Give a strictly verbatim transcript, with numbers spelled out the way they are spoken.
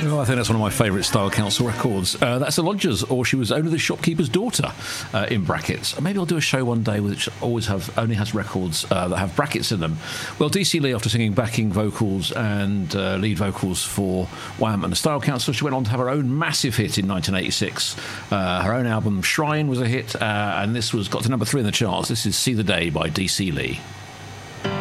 Well, I think that's one of my favourite Style Council records. Uh, that's the Lodgers, or She Was Only the Shopkeeper's Daughter, uh, in brackets. Maybe I'll do a show one day which always have only has records uh, that have brackets in them. Well, D C Lee, after singing backing vocals and uh, lead vocals for Wham and the Style Council, she went on to have her own massive hit in nineteen eighty-six. Uh, her own album Shrine was a hit, uh, and this was got to number three in the charts. This is See the Day by D C Lee.